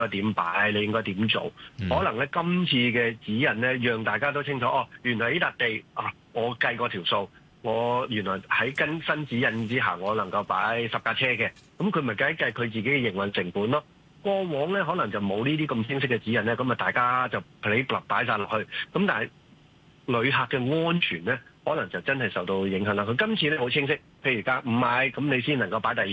該點擺，你應該點做。可能咧今次嘅指引咧，讓大家都清楚哦，原來呢笪地啊，我計過條數，我原來喺跟新指引之下，我能夠擺10架車嘅，咁佢咪計一計佢自己嘅營運成本咯。過往咧可能就冇呢啲咁清晰嘅指引咧，咁啊大家就噼啪擺晒落去，咁但係旅客嘅安全咧，可能就真係受到影響啦。佢今次咧好清晰，譬如隔5米咁，你先能夠擺第二